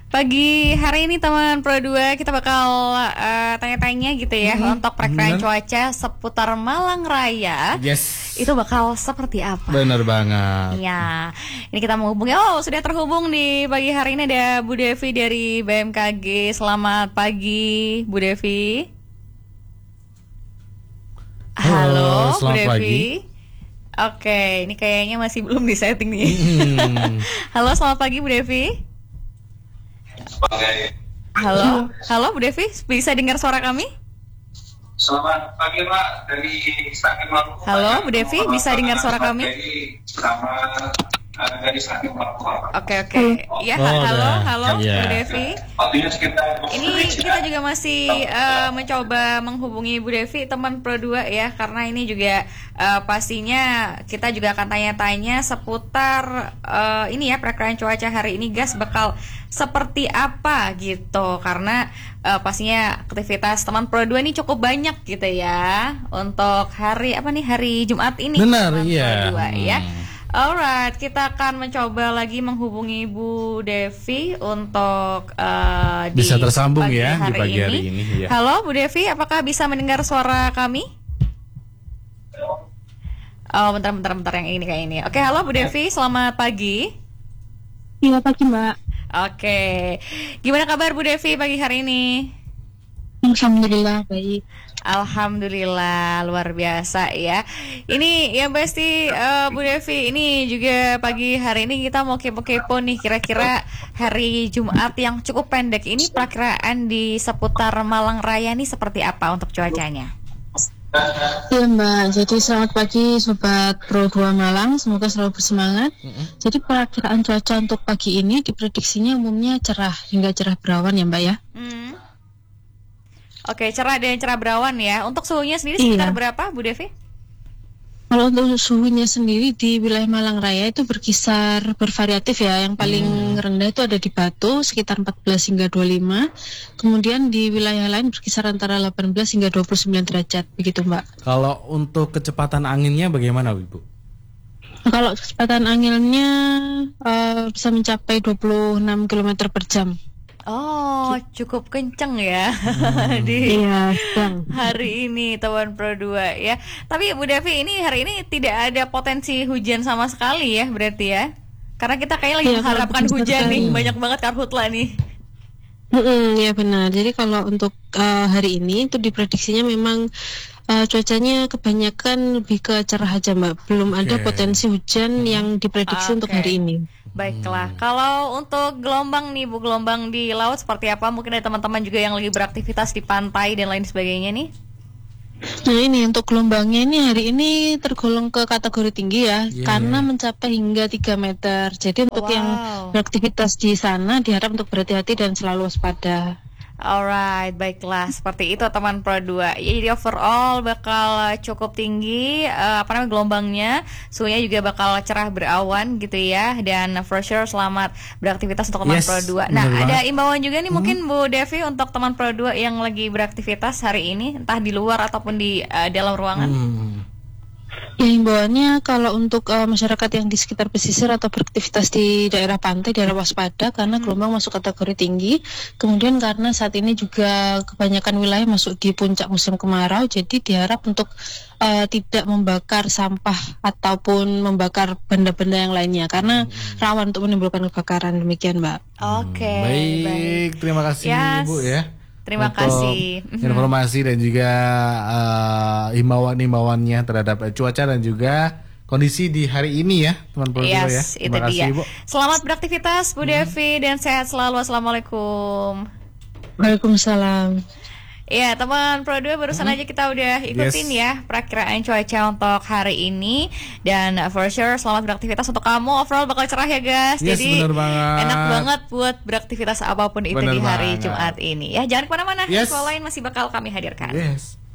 Pagi hari ini teman Pro 2 kita bakal tanya-tanya gitu ya untuk perakiraan cuaca seputar Malang Raya. Yes. Itu bakal seperti apa? Bener banget. Ya, ini kita menghubungi. Sudah terhubung di pagi hari ini ada Bu Devi dari BMKG. Selamat pagi, Bu Devi. Halo, Bu selamat Devi. pagi. Oke, ini kayaknya masih belum disetting nih. Halo, selamat pagi Bu Devi. Halo Bu Devi, bisa dengar suara kami? Selamat pagi Pak, dari Stasiun Maluku. Halo Bu Devi, bisa dengar suara kami? Dari Stasiun Maluku. Oke. Ya, halo Bu Devi. Ini kita juga masih mencoba menghubungi Bu Devi, teman Pro 2 ya, karena ini juga pastinya kita juga akan tanya-tanya seputar ini ya, perakiraan cuaca hari ini gas bakal seperti apa gitu, karena pastinya aktivitas teman Pro 2 ini cukup banyak gitu ya untuk hari Jumat ini. Benar, iya. Pro 2 ya. Alright, kita akan mencoba lagi menghubungi Bu Devi untuk bisa tersambung ya di pagi hari ini. Ya. Halo Bu Devi, apakah bisa mendengar suara kami? Bentar yang ini kayak ini. Oke, halo Bu Devi, selamat pagi. Iya, pagi Mbak. Oke, gimana kabar Bu Devi pagi hari ini? Alhamdulillah baik. Alhamdulillah, luar biasa ya. Ini yang pasti Bu Devi, ini juga pagi hari ini kita mau kepo-kepo nih, kira-kira hari Jumat yang cukup pendek ini perakiraan di seputar Malang Raya nih seperti apa untuk cuacanya? Iya Mbak, jadi selamat pagi Sobat Pro 2 Malang, semoga selalu bersemangat. Jadi perakiraan cuaca untuk pagi ini diprediksinya umumnya cerah hingga cerah berawan ya Mbak ya. Oke, cerah dan cerah berawan ya. Untuk suhunya sendiri sekitar berapa Bu Devi? Kalau untuk suhunya sendiri di wilayah Malang Raya itu bervariatif ya. Yang paling rendah itu ada di Batu sekitar 14 hingga 25. Kemudian di wilayah lain berkisar antara 18 hingga 29 derajat begitu Mbak. Kalau untuk kecepatan anginnya bagaimana Ibu? Kalau kecepatan anginnya bisa mencapai 26 km per jam. Cukup kenceng ya hari ini teman Pro 2 ya. Tapi Bu Devi, ini hari ini tidak ada potensi hujan sama sekali ya berarti ya? Karena kita kayak lagi mengharapkan hujan nih, banyak banget karhutla nih. Ya benar. Jadi kalau untuk hari ini itu diprediksinya memang cuacanya kebanyakan lebih ke cerah aja Mbak. Belum ada potensi hujan yang diprediksi untuk hari ini. Baiklah, kalau untuk gelombang nih Bu, gelombang di laut seperti apa? Mungkin ada teman-teman juga yang lagi beraktivitas di pantai dan lain sebagainya nih. Nah ini untuk gelombangnya ini hari ini tergolong ke kategori tinggi ya, karena mencapai hingga 3 meter. Jadi untuk yang beraktivitas di sana diharap untuk berhati-hati dan selalu waspada. Alright, baiklah, seperti itu teman Pro 2. Jadi overall bakal cukup tinggi gelombangnya, suhunya juga bakal cerah berawan gitu ya. Dan for sure selamat beraktivitas untuk teman Pro 2. Nah, ada imbauan juga nih mungkin Bu Devi untuk teman Pro 2 yang lagi beraktivitas hari ini, entah di luar ataupun di dalam ruangan. Ya, himbauannya kalau untuk masyarakat yang di sekitar pesisir atau beraktivitas di daerah pantai, daerah waspada karena gelombang masuk kategori tinggi. Kemudian karena saat ini juga kebanyakan wilayah masuk di puncak musim kemarau, jadi diharap untuk tidak membakar sampah ataupun membakar benda-benda yang lainnya karena rawan untuk menimbulkan kebakaran. Demikian Mbak. Baik. Terima kasih Ibu ya. Terima kasih informasi dan juga himbauan-himbauannya terhadap cuaca dan juga kondisi di hari ini ya teman Pro 2 ya. Terima kasih Ibu. Selamat beraktivitas Bu Devi dan sehat selalu. Assalamualaikum. Waalaikumsalam. Ya teman Pro 2, barusan aja kita udah ikutin ya perakiraan cuaca untuk hari ini. Dan for sure selamat beraktivitas untuk kamu. Overall bakal cerah ya guys. Jadi enak banget buat beraktivitas apapun itu di hari Jumat ini ya. Jangan kemana-mana, info lain masih bakal kami hadirkan.